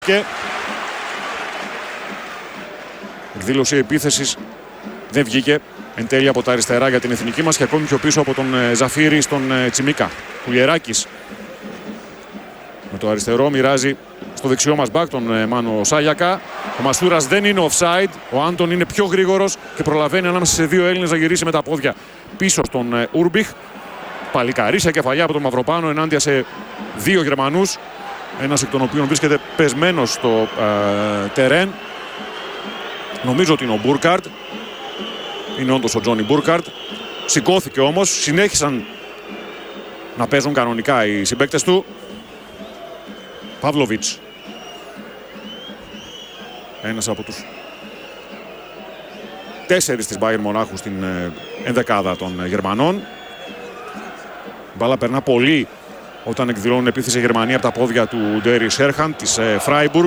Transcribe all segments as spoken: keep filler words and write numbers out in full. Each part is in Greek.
Και εκδήλωση επίθεσης δεν βγήκε εν τέλει από τα αριστερά για την εθνική μας και ακόμη πιο πίσω από τον Ζαφύρη στον Τσιμίκα. Κουλιεράκης με το αριστερό μοιράζει στο δεξιό μας μπακ τον Μάνο Σάγιακα. Ο Μασούρας δεν είναι offside. Ο Άντων είναι πιο γρήγορος και προλαβαίνει ανάμεσα σε δύο Έλληνες να γυρίσει με τα πόδια πίσω στον Ούρμπιχ. Παλικαρί σε κεφαλιά από τον Μαυροπάνο ενάντια σε δύο Γερμανούς. Ένας εκ των οποίων βρίσκεται πεσμένος στο ε, τερέν. Νομίζω ότι είναι ο Μπούρκαρτ. Είναι όντως ο Τζόνι Μπούρκαρτ. Σηκώθηκε όμως. Συνέχισαν να παίζουν κανονικά οι συμπαίκτες του. Παύλοβιτς. Ένας από τους τέσσερις της Μπάιερν Μονάχου στην ε, ενδεκάδα των Γερμανών. Μπάλα περνά πολύ όταν εκδηλώνουν επίθεση η Γερμανία από τα πόδια του Ντέρι Σέρχαν της Φράιμπουργκ.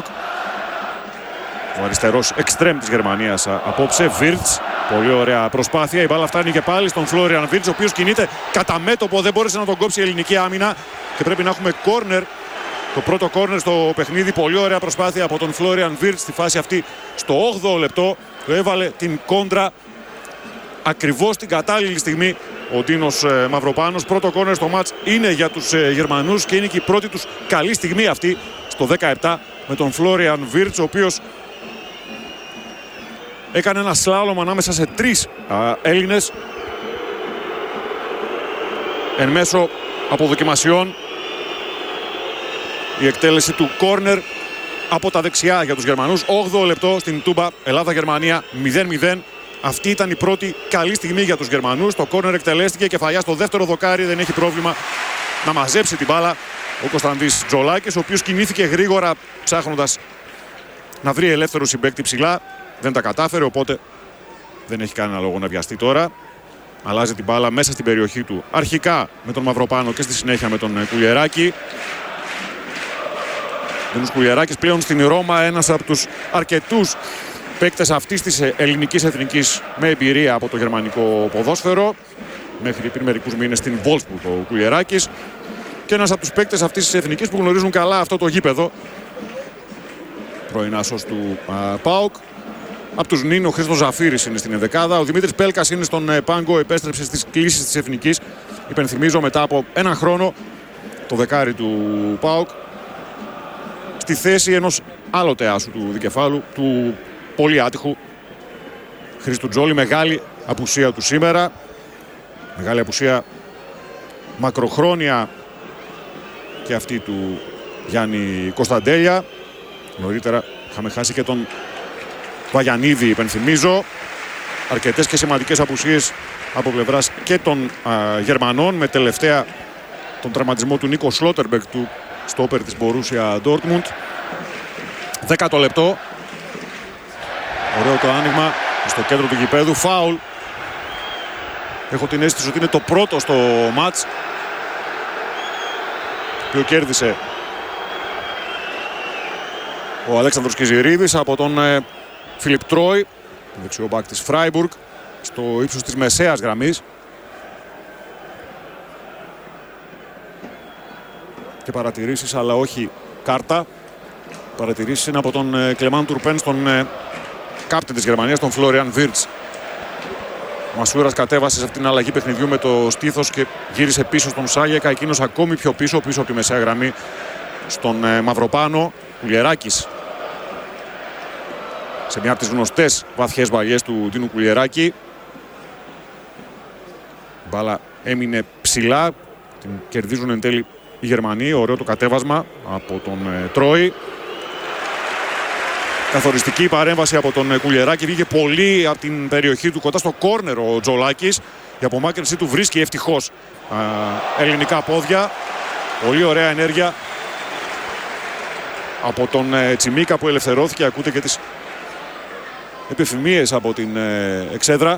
Ο αριστερός εξτρέμ της Γερμανίας απόψε, Βίρτς. Πολύ ωραία προσπάθεια. Η μπάλα φτάνει και πάλι στον Φλόριαν Βίρτς, ο οποίος κινείται κατά μέτωπο. Δεν μπόρεσε να τον κόψει η ελληνική άμυνα και πρέπει να έχουμε κόρνερ. Το πρώτο κόρνερ στο παιχνίδι. Πολύ ωραία προσπάθεια από τον Φλόριαν Βίρτς στη φάση αυτή στο όγδοο λεπτό. Το έβαλε την κόντρα ακριβώς την κατάλληλη στιγμή ο Ντίνος ε, Μαυροπάνος. Πρώτο κόρνερ στο μάτς είναι για τους ε, Γερμανούς και είναι και η πρώτη τους καλή στιγμή αυτή στο δεκαεπτά με τον Φλόριαν Βίρτς, ο οποίος έκανε ένα σλάλομ ανάμεσα σε τρεις α, Έλληνες εν μέσω αποδοκιμασιών. Η εκτέλεση του κόρνερ από τα δεξιά για τους Γερμανούς. όγδοο λεπτό στην Τούμπα, Ελλάδα-Γερμανία μηδέν μηδέν. Αυτή ήταν η πρώτη καλή στιγμή για τους Γερμανούς. Το κόρνερ εκτελέστηκε και Κεφαλιά στο δεύτερο δοκάρι. Δεν έχει πρόβλημα να μαζέψει την μπάλα ο Κωνσταντής Τζολάκης, ο οποίος κινήθηκε γρήγορα ψάχνοντας να βρει ελεύθερο συμπαίκτη ψηλά. Δεν τα κατάφερε, οπότε δεν έχει κανένα λόγο να βιαστεί τώρα. Αλλάζει την μπάλα μέσα στην περιοχή του. Αρχικά με τον Μαυροπάνο και στη συνέχεια με τον Κουλιεράκη. Ο Κουλιεράκης πλέον στην Ρώμα, ένας από τους αρκετούς παίκτες αυτής της ελληνικής εθνικής με εμπειρία από το γερμανικό ποδόσφαιρο. Μέχρι πριν μερικούς μήνες στην Wolfsburg ο Κουλιεράκης. Και ένας από τους παίκτες αυτής της εθνικής που γνωρίζουν καλά αυτό το γήπεδο. Πρώην άσος του α, ΠΑΟΚ. Από τους νυν ο Χρήστος Ζαφύρης είναι στην ενδεκάδα. Ο Δημήτρης Πέλκας είναι στον πάγκο, επέστρεψε στις κλήσεις της εθνικής. Υπενθυμίζω μετά από έναν χρόνο το δεκάρι του ΠΑΟΚ. Στη θέση ενός άλλοτε άσου του δικεφάλου, του πολύ άτυχου Χρήστου Τζόλη. Μεγάλη απουσία του σήμερα. Μεγάλη απουσία μακροχρόνια και αυτή του Γιάννη Κωνσταντέλια. Νωρίτερα είχαμε χάσει και τον Βαγιανίδη, υπενθυμίζω. Αρκετές και σημαντικές απουσίες από πλευράς και των α, Γερμανών, με τελευταία τον τραυματισμό του Νίκο Σλότερμπεκ, του στόπερ της Μπορούσια Ντόρτμουντ. Δέκατο λεπτό. Ωραίο το άνοιγμα στο κέντρο του γηπέδου. Φάουλ. Έχω την αίσθηση ότι είναι το πρώτο στο μάτς, το οποίο κέρδισε ο Αλέξανδρος Κιζηρίδης από τον ε, Φιλιπ Τρόι, δεξιό μπακ της Φράιμπουργκ, στο ύψος της μεσαίας γραμμής. Και παρατηρήσεις, αλλά όχι κάρτα. Παρατηρήσεις είναι από τον ε, Κλεμάν Τουρπέν στον ε, κάπτεν της Γερμανίας, τον Φλόριαν Βίρτς. Ο Μασούρας κατέβασε σε αυτήν την αλλαγή παιχνιδιού με το στήθος και γύρισε πίσω στον Σάγιακα. Εκείνος ακόμη πιο πίσω, πίσω από τη μεσαία γραμμή, στον ε, Μαυροπάνο. Κουλιεράκης σε μια από τις γνωστές βαθιές βαλιές του Ντίνου Κουλιεράκη. Η μπάλα έμεινε ψηλά. Την κερδίζουν εν τέλει οι Γερμανοί. Ωραίο το κατέβασμα από τον ε, Τρόι. Καθοριστική παρέμβαση από τον Κουλιεράκη. Βγήκε πολύ από την περιοχή του, κοντά στο κόρνερ ο Τζολάκης. Η απομάκρυνσή του βρίσκει ευτυχώς α, ελληνικά πόδια. Πολύ ωραία ενέργεια από τον ε, Τσιμίκα που ελευθερώθηκε. Ακούτε και τις επιφημίες από την ε, εξέδρα.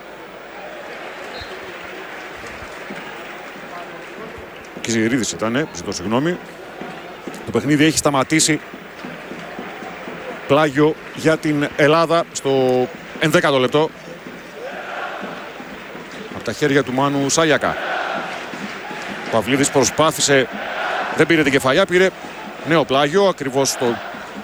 Κιζηρίδης ήταν, ζητώ συγγνώμη. Το παιχνίδι έχει σταματήσει. Πλάγιο για την Ελλάδα στο ενδέκατο λεπτό. Από τα χέρια του Μάνου Σάγιακα. Ο Παυλίδης προσπάθησε, δεν πήρε την κεφαλιά, πήρε νέο πλάγιο ακριβώς στο